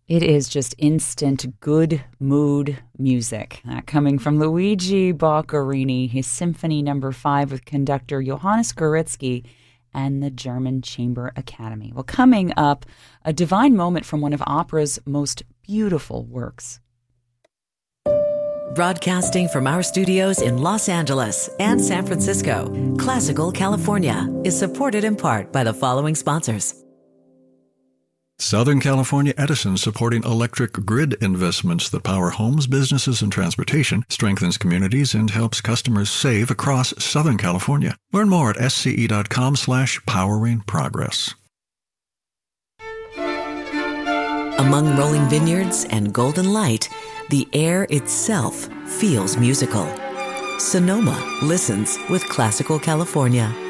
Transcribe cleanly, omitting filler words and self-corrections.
It is just instant good mood music. Coming from Luigi Boccherini, his Symphony No. 5 with conductor Johannes Goretzky and the German Chamber Academy. Well, coming up, a divine moment from one of opera's most beautiful works. Broadcasting from our studios in Los Angeles and San Francisco, Classical California is supported in part by the following sponsors. Southern California Edison, supporting electric grid investments that power homes, businesses, and transportation, strengthens communities, and helps customers save across Southern California. Learn more at sce.com/poweringprogress. Among rolling vineyards and golden light, the air itself feels musical. Sonoma listens with Classical California.